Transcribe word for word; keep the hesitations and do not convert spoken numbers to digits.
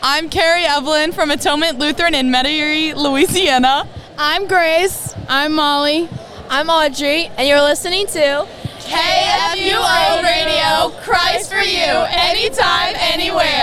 I'm Carrie Evelyn from Atonement Lutheran in Metairie, Louisiana. I'm Grace. I'm Molly. I'm Audrey, and you're listening to K F U O Radio, Christ for you, anytime, anywhere.